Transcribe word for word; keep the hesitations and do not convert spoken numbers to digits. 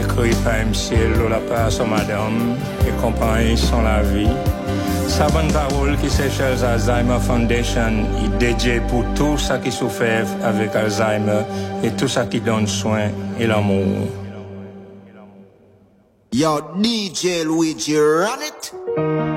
écrit par M C Lola par madame et compagnie sans la vie. Sa bonne parole qui s'échelle Alzheimer Foundation est dédiée pour tout ça qui souffre avec Alzheimer et tout ça qui donne soin et l'amour. Yo, D J Luigi, run it!